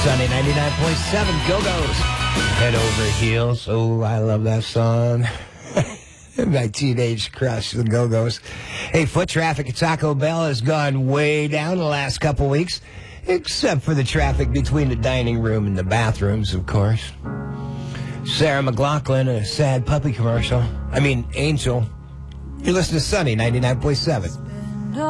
Sunny 99.7 Go-Go's. Head over heels. Oh, I love that song. My teenage crush, the Go-Go's. Hey, foot traffic at Taco Bell has gone way down the last couple weeks, except for the traffic between the dining room and the bathrooms, of course. Sarah McLachlan, a sad puppy commercial. Angel. You're listening to Sunny 99.7.